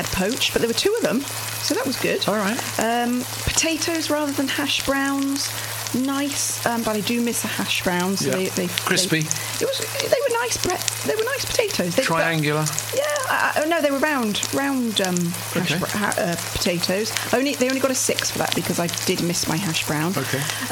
poached, but there were 2 of them, so that was good. All right. Potatoes rather than hash browns. Nice, but I do miss the hash browns. Yeah. They Crispy. They were nice. They were nice potatoes. Triangular. No, they were round potatoes. They only got a 6 for that because I did miss my hash brown. Okay.